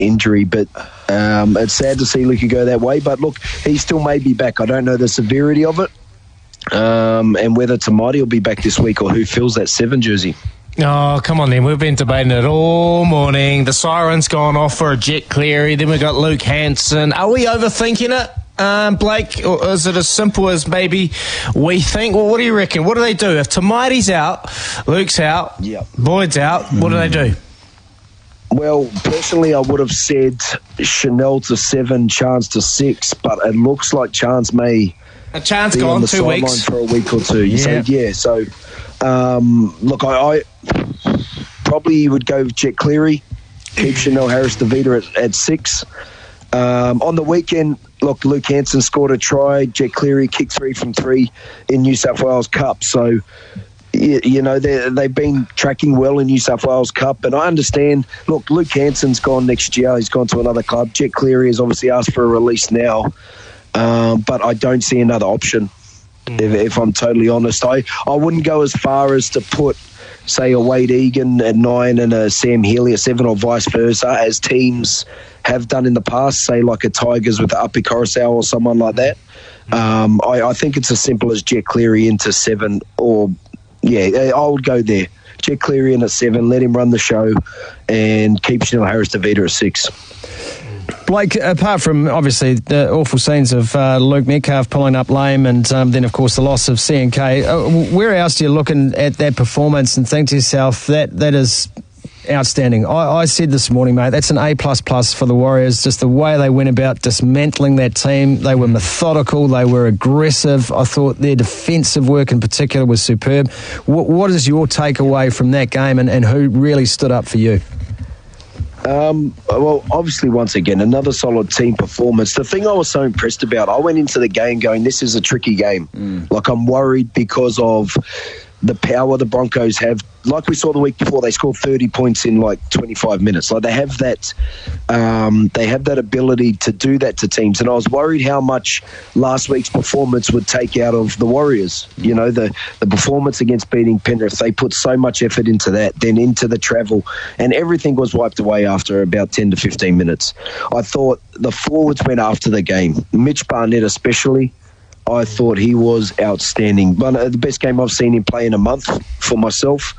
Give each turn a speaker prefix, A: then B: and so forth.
A: injury, but it's sad to see Luca go that way. But look, he still may be back. I don't know the severity of it, and whether Tamati will be back this week or who fills that 7 jersey.
B: Oh, come on then. We've been debating it all morning. The siren's gone off for a Jet Cleary. Then we've got Luke Hansen. Are we overthinking it, Blake? Or is it as simple as maybe we think? Well, what do you reckon? What do they do? If Tamati's out, Luke's out, Boyd's out, what do they do?
A: Well, personally, I would have said Chanel to 7, Chance to 6, but it looks like Chance may
B: a chance
A: be
B: gone
A: on the
B: 2 weeks
A: for a week or two. So look, I probably would go with Jet Cleary, keep Chanel Harris-Tavita at 6. On the weekend, look, Luke Hansen scored a try. Jet Cleary kicked 3 from 3 in New South Wales Cup. So, you know, they've been tracking well in New South Wales Cup. And I understand, look, Luke Hansen's gone next year. He's gone to another club. Jet Cleary has obviously asked for a release now. But I don't see another option. If I'm totally honest, I wouldn't go as far as to put, say, a Wade Egan at 9 and a Sam Healy at 7 or vice versa, as teams have done in the past, say like a Tigers with Api Coruscant or someone like that. I think it's as simple as Jet Cleary into 7 or, I would go there. Jet Cleary in at 7, let him run the show and keep Chanel Harris-Tavita at 6.
C: Blake, apart from obviously the awful scenes of Luke Metcalf pulling up lame and then, of course, the loss of CNK, where else do you look at that performance and think to yourself, that is outstanding? I said this morning, mate, that's an A++ for the Warriors, just the way they went about dismantling that team. They were methodical, they were aggressive. I thought their defensive work in particular was superb. What is your takeaway from that game and who really stood up for you?
A: Well, obviously, once again, another solid team performance. The thing I was so impressed about, I went into the game going, this is a tricky game. Like, I'm worried because of the power the Broncos have. Like we saw the week before, they scored 30 points in like 25 minutes. Like, they have that ability to do that to teams. And I was worried how much last week's performance would take out of the Warriors. You know, the performance against beating Penrith, they put so much effort into that, then into the travel, and everything was wiped away after about 10 to 15 minutes. I thought the forwards went after the game. Mitch Barnett especially, I thought he was outstanding. One of the best game I've seen him play in a month for myself.